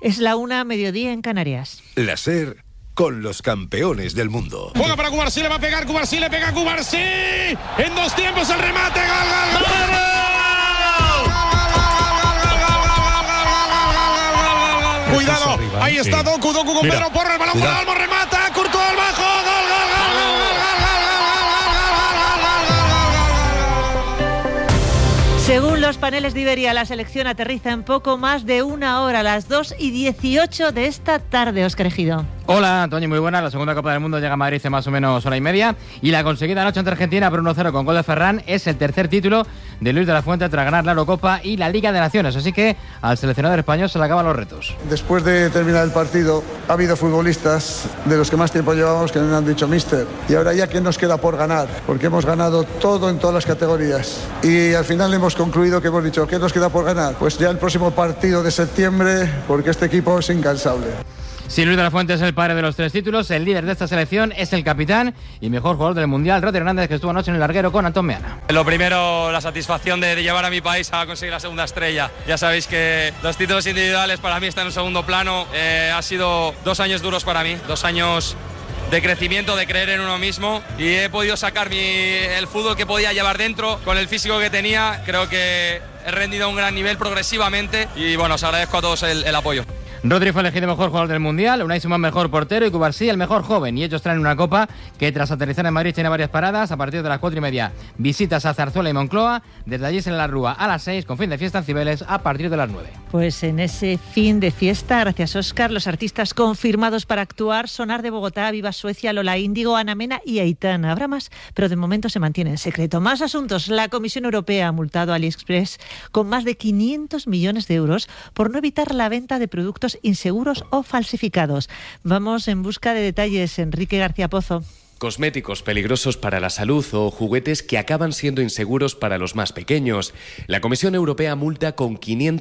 Es la 1, mediodía en Canarias. La SER con los campeones del mundo. Juega para Cubarsí, le va a pegar Cubarsí, le pega Cubarsí. En 2 tiempos el remate, gol, gol, gol. Cuidado, ahí está Doku con Pedro Porro, el balón para Olmo, remata, Courtois al bajo, gol, gol, gol, gol, gol, gol, gol, gol. Según los paneles de Iberia, la selección aterriza en poco más de 1 hora, a las 2:18 de esta tarde. Óscar Ejido. Hola, Toñi, muy buena. La segunda Copa del Mundo llega a Madrid hace más o menos hora y media. Y la conseguida anoche ante Argentina por 1-0 con gol de Ferran es el tercer título de Luis de la Fuente tras ganar la Eurocopa y la Liga de Naciones. Así que al seleccionador español se le acaban los retos. Después de terminar el partido, ha habido futbolistas de los que más tiempo llevamos que nos han dicho míster. Y ahora ya, ¿qué nos queda por ganar? Porque hemos ganado todo en todas las categorías. Y al final hemos concluido que hemos dicho, ¿qué nos queda por ganar? Pues ya el próximo partido de septiembre, porque este equipo es incansable. Si Luis de la Fuente es el padre de los 3 títulos, el líder de esta selección es el capitán y mejor jugador del Mundial, Rodri Hernández, que estuvo anoche en el larguero con Antón Meana. Lo primero, la satisfacción de llevar a mi país a conseguir la segunda estrella. Ya sabéis que los títulos individuales para mí están en un segundo plano. Ha sido 2 años duros para mí, 2 años de crecimiento, de creer en uno mismo, y he podido sacar el fútbol que podía llevar dentro con el físico que tenía. Creo que he rendido a un gran nivel progresivamente y bueno, os agradezco a todos el apoyo. Rodri fue elegido mejor jugador del Mundial, Unai Simón mejor portero y Cubarsí el mejor joven. Y ellos traen una copa que tras aterrizar en Madrid tiene varias paradas. A partir de las 4:30, visitas a Zarzuela y Moncloa. Desde allí en la Rúa a las 6, con fin de fiesta en Cibeles a partir de las 9. Pues en ese fin de fiesta, gracias Óscar, los artistas confirmados para actuar: Sonar de Bogotá, Viva Suecia, Lola Índigo, Ana Mena y Aitana. Habrá más, pero de momento se mantiene en secreto. Más asuntos. La Comisión Europea ha multado a AliExpress con más de 500 millones de euros por no evitar la venta de productos inseguros o falsificados. Vamos en busca de detalles. Enrique García Pozo. Cosméticos peligrosos para la salud o juguetes que acaban siendo inseguros para los más pequeños. La Comisión Europea multa con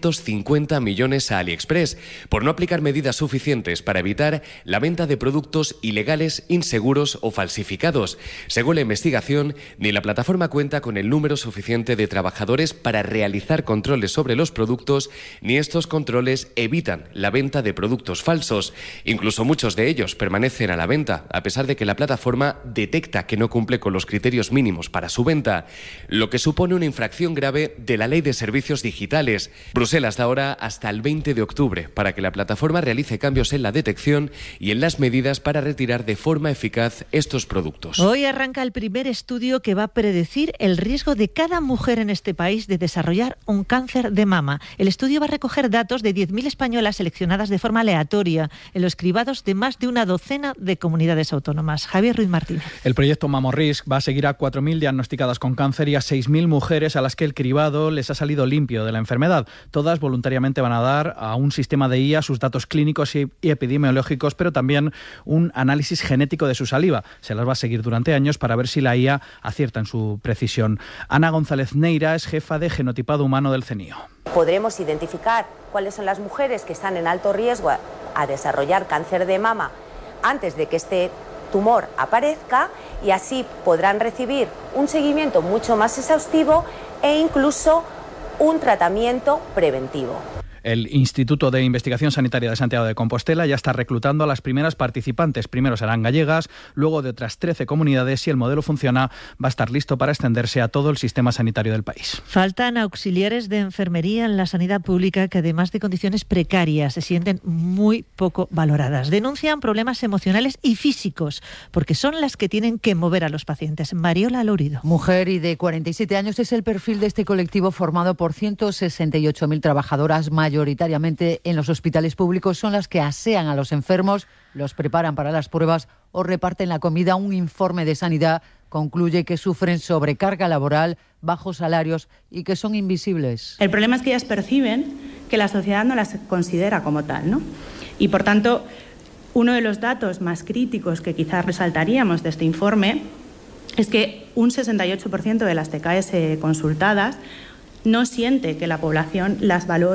550 millones a AliExpress por no aplicar medidas suficientes para evitar la venta de productos ilegales, inseguros o falsificados. Según la investigación, ni la plataforma cuenta con el número suficiente de trabajadores para realizar controles sobre los productos, ni estos controles evitan la venta de productos falsos. Incluso muchos de ellos permanecen a la venta, a pesar de que la plataforma detecta que no cumple con los criterios mínimos para su venta, lo que supone una infracción grave de la Ley de Servicios Digitales. Bruselas da ahora hasta el 20 de octubre para que la plataforma realice cambios en la detección y en las medidas para retirar de forma eficaz estos productos. Hoy arranca el primer estudio que va a predecir el riesgo de cada mujer en este país de desarrollar un cáncer de mama. El estudio va a recoger datos de 10.000 españolas seleccionadas de forma aleatoria en los cribados de más de una docena de comunidades autónomas. Javier Ruiz Martínez. El proyecto MammoRisk va a seguir a 4.000 diagnosticadas con cáncer y a 6.000 mujeres a las que el cribado les ha salido limpio de la enfermedad. Todas voluntariamente van a dar a un sistema de IA sus datos clínicos y epidemiológicos, pero también un análisis genético de su saliva. Se las va a seguir durante años para ver si la IA acierta en su precisión. Ana González Neira es jefa de genotipado humano del CENIO. Podremos identificar cuáles son las mujeres que están en alto riesgo a desarrollar cáncer de mama antes de que este tumor aparezca, y así podrán recibir un seguimiento mucho más exhaustivo e incluso un tratamiento preventivo. El Instituto de Investigación Sanitaria de Santiago de Compostela ya está reclutando a las primeras participantes. Primero serán gallegas, luego de otras 13 comunidades. Si el modelo funciona, va a estar listo para extenderse a todo el sistema sanitario del país. Faltan auxiliares de enfermería en la sanidad pública que, además de condiciones precarias, se sienten muy poco valoradas. Denuncian problemas emocionales y físicos, porque son las que tienen que mover a los pacientes. Mariola Lourido. Mujer y de 47 años es el perfil de este colectivo formado por 168.000 trabajadoras mayoritariamente en los hospitales públicos. Son las que asean a los enfermos, los preparan para las pruebas o reparten la comida. Un informe de Sanidad concluye que sufren sobrecarga laboral, bajos salarios y que son invisibles. El problema es que ellas perciben que la sociedad no las considera como tal, ¿no? Y por tanto, uno de los datos más críticos que quizás resaltaríamos de este informe es que un 68% de las TKS consultadas no siente que la población las valore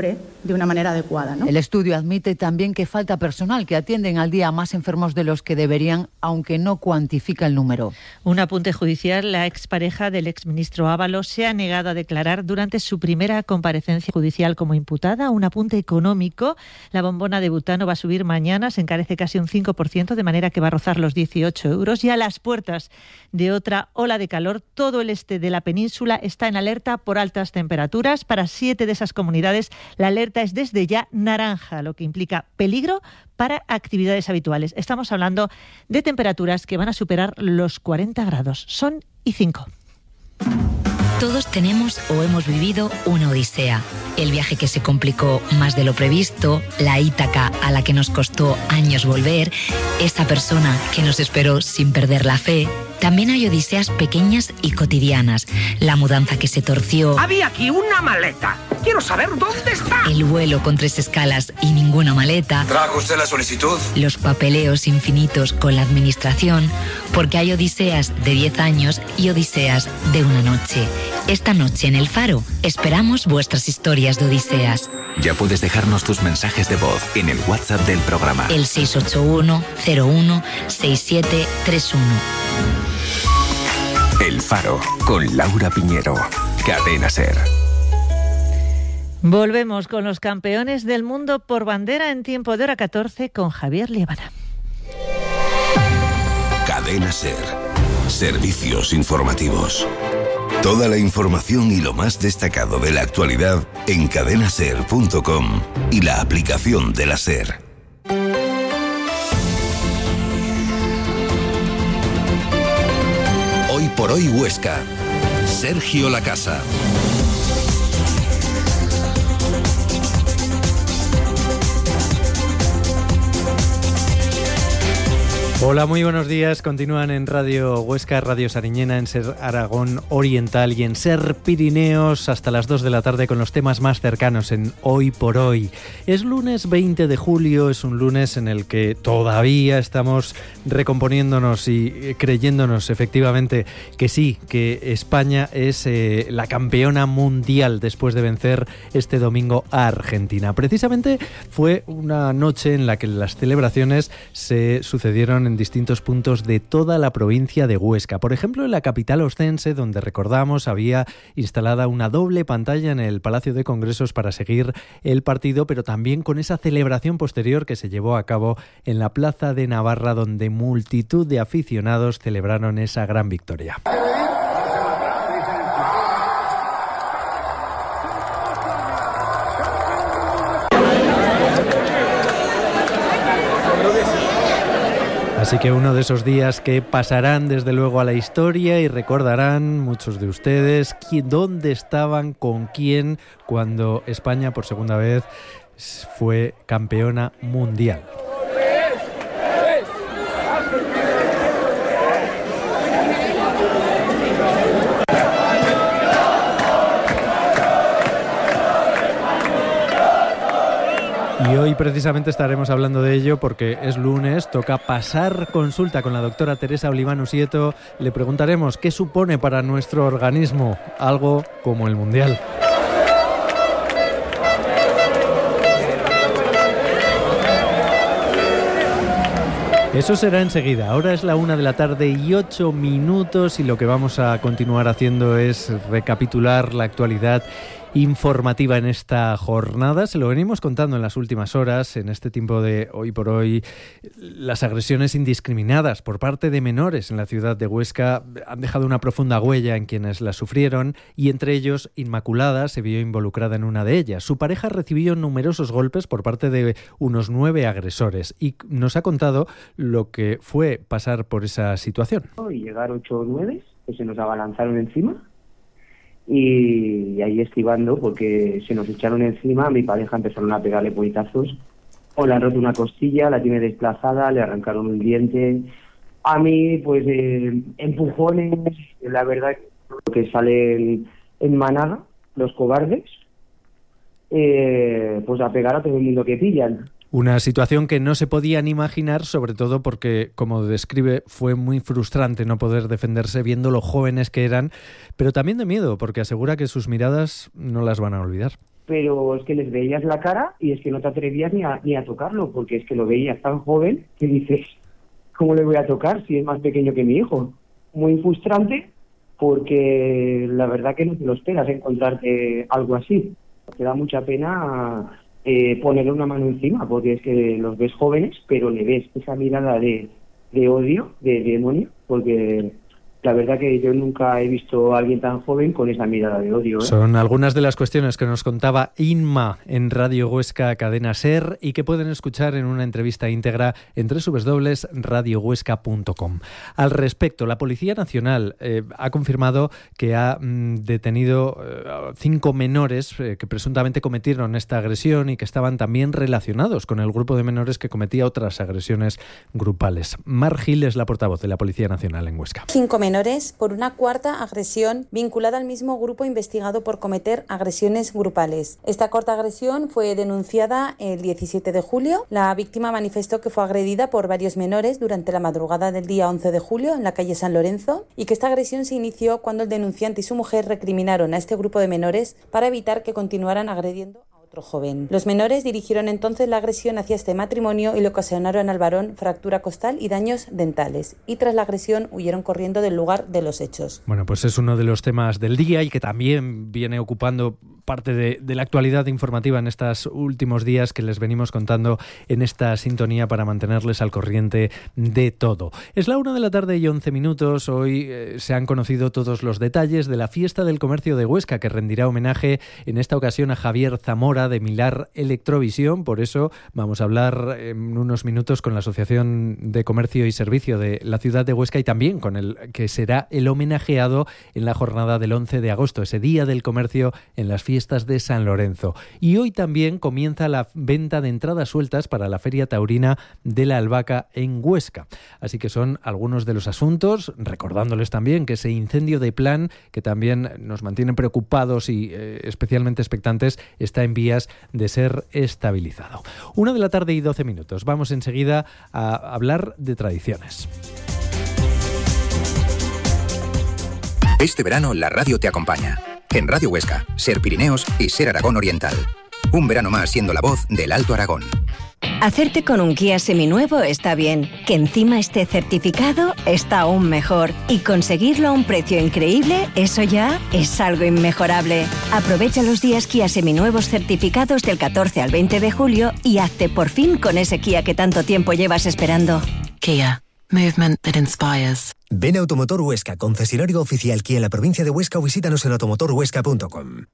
de una manera adecuada, ¿no? El estudio admite también que falta personal, que atienden al día a más enfermos de los que deberían, aunque no cuantifica el número. Un apunte judicial: la expareja del exministro Ábalos se ha negado a declarar durante su primera comparecencia judicial como imputada. Un apunte económico: la bombona de butano va a subir mañana, se encarece casi un 5%, de manera que va a rozar los 18 euros. Y a las puertas de otra ola de calor, todo el este de la península está en alerta por altas temperaturas. Para 7 de esas comunidades la alerta es desde ya naranja, lo que implica peligro para actividades habituales. Estamos hablando de temperaturas que van a superar los 40 grados. Son y 5. Todos tenemos o hemos vivido una odisea. El viaje que se complicó más de lo previsto, la Ítaca a la que nos costó años volver, esa persona que nos esperó sin perder la fe. También hay odiseas pequeñas y cotidianas. La mudanza que se torció. Había aquí una maleta. Quiero saber dónde está. El vuelo con 3 escalas y ninguna maleta. ¿Trajo usted la solicitud? Los papeleos infinitos con la administración. Porque hay odiseas de 10 años y odiseas de una noche. Esta noche en El Faro esperamos vuestras historias de odiseas. Ya puedes dejarnos tus mensajes de voz en el WhatsApp del programa. El 681 01 6731. El Faro, con Laura Piñero. Cadena SER. Volvemos con los campeones del mundo por bandera en tiempo de hora 14 con Javier Liébana. Cadena SER. Servicios informativos. Toda la información y lo más destacado de la actualidad en cadenaser.com y la aplicación de la SER. Hoy por hoy Huesca. Sergio Lacasa. Hola, muy buenos días. Continúan en Radio Huesca, Radio Sariñena, en SER Aragón Oriental y en SER Pirineos hasta las 2 de la tarde con los temas más cercanos en Hoy por Hoy. Es lunes 20 de julio, es un lunes en el que todavía estamos recomponiéndonos y creyéndonos efectivamente que sí, que España es la campeona mundial después de vencer este domingo a Argentina. Precisamente fue una noche en la que las celebraciones se sucedieron en distintos puntos de toda la provincia de Huesca. Por ejemplo, en la capital oscense, donde recordamos había instalada una doble pantalla en el Palacio de Congresos para seguir el partido, pero también con esa celebración posterior que se llevó a cabo en la Plaza de Navarra, donde multitud de aficionados celebraron esa gran victoria. Así que uno de esos días que pasarán desde luego a la historia y recordarán muchos de ustedes dónde estaban, con quién, cuando España por segunda vez fue campeona mundial. Y hoy precisamente estaremos hablando de ello porque es lunes, toca pasar consulta con la doctora Teresa Oliván Sieto. Le preguntaremos qué supone para nuestro organismo algo como el Mundial. Eso será enseguida. Ahora es la 1 de la tarde y 8 minutos y lo que vamos a continuar haciendo es recapitular la actualidad informativa en esta jornada. Se lo venimos contando en las últimas horas, en este tiempo de Hoy por Hoy. Las agresiones indiscriminadas por parte de menores en la ciudad de Huesca han dejado una profunda huella en quienes las sufrieron y entre ellos Inmaculada se vio involucrada en una de ellas. Su pareja recibió numerosos golpes por parte de unos 9 agresores y nos ha contado lo que fue pasar por esa situación. Y llegar 8 o 9 que se nos abalanzaron encima. Y ahí esquivando, porque se nos echaron encima, mi pareja empezaron a pegarle puñetazos, o le han roto una costilla, la tiene desplazada, le arrancaron un diente. A mí, pues, empujones, la verdad que salen en manada, los cobardes, pues a pegar a todo el mundo que pillan. Una situación que no se podían imaginar, sobre todo porque, como describe, fue muy frustrante no poder defenderse viendo lo jóvenes que eran, pero también de miedo, porque asegura que sus miradas no las van a olvidar. pero es que les veías la cara y es que no te atrevías ni a tocarlo, porque es que lo veías tan joven que dices, ¿cómo le voy a tocar si es más pequeño que mi hijo? Muy frustrante, porque la verdad que no te lo esperas encontrarte algo así. Te da mucha pena ponerle una mano encima, porque es que los ves jóvenes, pero le ves esa mirada de odio, de demonio, porque la verdad que yo nunca he visto a alguien tan joven con esa mirada de odio. Son algunas de las cuestiones que nos contaba Inma en Radio Huesca Cadena SER y que pueden escuchar en una entrevista íntegra en www.radiohuesca.com. Al respecto, la Policía Nacional ha confirmado que ha detenido 5 menores que presuntamente cometieron esta agresión y que estaban también relacionados con el grupo de menores que cometía otras agresiones grupales. Mar Gil es la portavoz de la Policía Nacional en Huesca. 5 menores por una cuarta agresión vinculada al mismo grupo investigado por cometer agresiones grupales. Esta cuarta agresión fue denunciada el 17 de julio. La víctima manifestó que fue agredida por varios menores durante la madrugada del día 11 de julio en la calle San Lorenzo y que esta agresión se inició cuando el denunciante y su mujer recriminaron a este grupo de menores para evitar que continuaran agrediendo a otro joven. Los menores dirigieron entonces la agresión hacia este matrimonio y le ocasionaron al varón fractura costal y daños dentales. Y tras la agresión huyeron corriendo del lugar de los hechos. Bueno, pues es uno de los temas del día y que también viene ocupando parte de la actualidad informativa en estos últimos días que les venimos contando en esta sintonía para mantenerles al corriente de todo. Es la 1:11 p.m. Hoy se han conocido todos los detalles de la Fiesta del Comercio de Huesca, que rendirá homenaje en esta ocasión a Javier Zamora de Milar Electrovisión. Por eso vamos a hablar en unos minutos con la Asociación de Comercio y Servicio de la ciudad de Huesca y también con el que será el homenajeado en la jornada del 11 de agosto, ese Día del Comercio en las fiestas de San Lorenzo. Y hoy también comienza la venta de entradas sueltas para la Feria Taurina de la Albahaca en Huesca. Así que son algunos de los asuntos, recordándoles también que ese incendio de Plan, que también nos mantiene preocupados y especialmente expectantes, está en vías de ser estabilizado. 1:12 p.m. Vamos enseguida a hablar de tradiciones. Este verano la radio te acompaña. En Radio Huesca, Ser Pirineos y Ser Aragón Oriental. Un verano más siendo la voz del Alto Aragón. Hacerte con un Kia seminuevo está bien, que encima esté certificado está aún mejor y conseguirlo a un precio increíble, eso ya es algo inmejorable. Aprovecha los días Kia seminuevos certificados del 14 al 20 de julio y hazte por fin con ese Kia que tanto tiempo llevas esperando. Kia. Movement that inspires. Ven a Automotor Huesca, concesionario oficial Kia en la provincia de Huesca, o visítanos en automotorhuesca.com.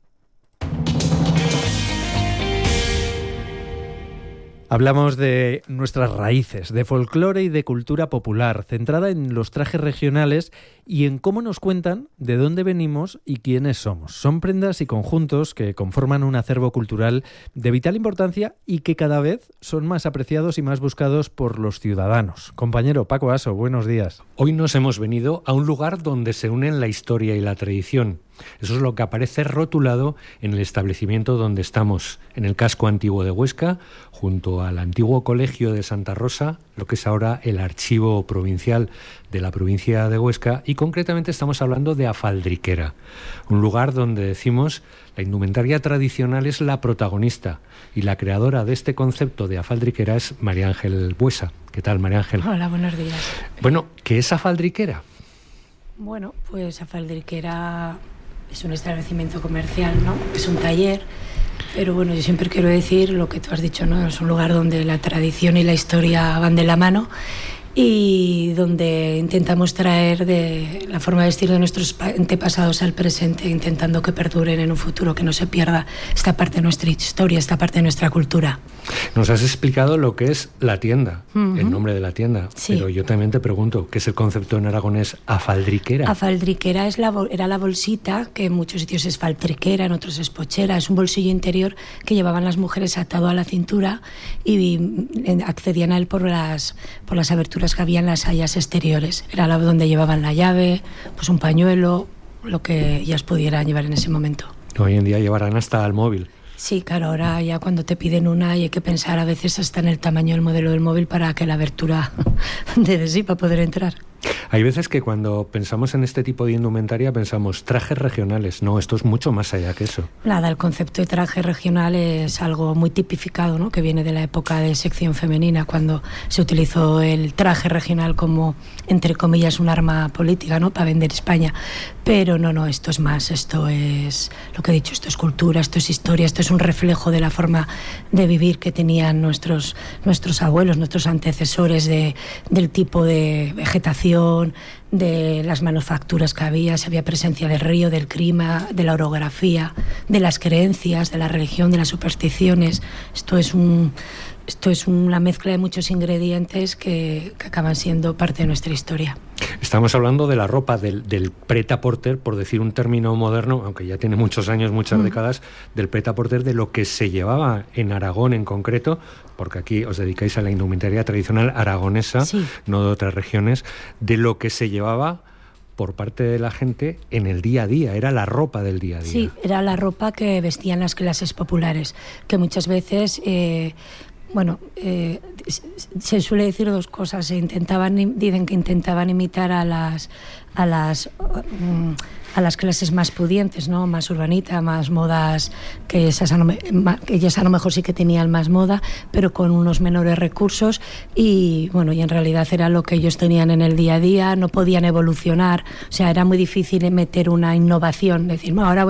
Hablamos de nuestras raíces, de folclore y de cultura popular, centrada en los trajes regionales y en cómo nos cuentan de dónde venimos y quiénes somos. Son prendas y conjuntos que conforman un acervo cultural de vital importancia y que cada vez son más apreciados y más buscados por los ciudadanos. Compañero Paco Aso, buenos días. Hoy nos hemos venido a un lugar donde se unen la historia y la tradición. Eso es lo que aparece rotulado en el establecimiento donde estamos, en el casco antiguo de Huesca, junto al antiguo colegio de Santa Rosa, lo que es ahora el archivo provincial de la provincia de Huesca, y concretamente estamos hablando de Afaldriquera, un lugar donde decimos la indumentaria tradicional es la protagonista, y la creadora de este concepto de Afaldriquera es María Ángel Buesa. ¿Qué tal, María Ángel? Hola, buenos días. Bueno, ¿qué es Afaldriquera? Bueno, pues Afaldriquera es un establecimiento comercial, ¿no? Es un taller, pero bueno, yo siempre quiero decir lo que tú has dicho, ¿no? Es un lugar donde la tradición y la historia van de la mano y donde intentamos traer de la forma de vestir de nuestros antepasados al presente, intentando que perduren en un futuro, que no se pierda esta parte de nuestra historia, esta parte de nuestra cultura. Nos has explicado lo que es la tienda, el nombre de la tienda, sí. Pero yo también te pregunto, ¿qué es el concepto en aragonés afaldriquera? Afaldriquera era la bolsita, que en muchos sitios es faltriquera, en otros es pochera, es un bolsillo interior que llevaban las mujeres atado a la cintura y accedían a él por las aberturas que había en las sayas exteriores. Era donde llevaban la llave, pues un pañuelo, lo que ellas pudieran llevar en ese momento. Hoy en día llevarán hasta el móvil. Sí, claro, ahora ya cuando te piden una hay que pensar a veces hasta en el tamaño del modelo del móvil para que la abertura de sí para poder entrar. Hay veces que cuando pensamos en este tipo de indumentaria pensamos trajes regionales. No, esto es mucho más allá que eso. Nada, el concepto de traje regional es algo muy tipificado, ¿no? Que viene de la época de sección femenina, cuando se utilizó el traje regional como, entre comillas, un arma política, ¿no? Para vender España. Pero no, esto es más, esto es lo que he dicho, esto es cultura, esto es historia, esto es un reflejo de la forma de vivir que tenían nuestros abuelos, nuestros antecesores, del tipo de vegetación, de las manufacturas que había, si había presencia del río, del clima, de la orografía, de las creencias, de la religión, de las supersticiones. Esto es una mezcla de muchos ingredientes que acaban siendo parte de nuestra historia. Estamos hablando de la ropa, del prêt-à-porter, por decir un término moderno, aunque ya tiene muchos años, muchas décadas, del prêt-à-porter, de lo que se llevaba en Aragón en concreto, porque aquí os dedicáis a la indumentaria tradicional aragonesa, sí, no de otras regiones, de lo que se llevaba por parte de la gente en el día a día, era la ropa del día a día. Sí, era la ropa que vestían las clases populares, que muchas veces... se suele decir dos cosas. Dicen que intentaban imitar a las clases más pudientes, ¿no? Más urbanitas, más modas, que ellas a lo mejor sí que tenían más moda, pero con unos menores recursos y en realidad era lo que ellos tenían en el día a día, no podían evolucionar, o sea, era muy difícil meter una innovación, decir, ahora